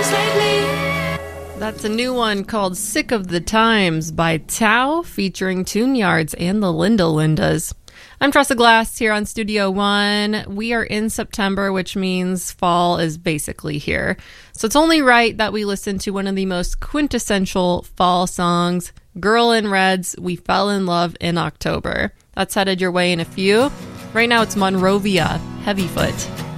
That's a new one called Sick of the Times by Tao, featuring Tune Yards and the Linda Lindas. I'm Tressa Glass here on Studio One. We are in September, which means fall is basically here. So it's only right that we listen to one of the most quintessential fall songs, Girl in Red's We Fell in Love in October. That's headed your way in a few. Right now it's Monrovia, Heavyfoot.